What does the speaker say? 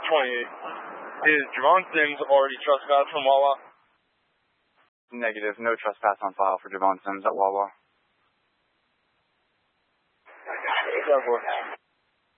28. Is Javon Sims already trespassed from Wawa? Negative. No trespass on file for Javon Sims at Wawa. Yeah, boy.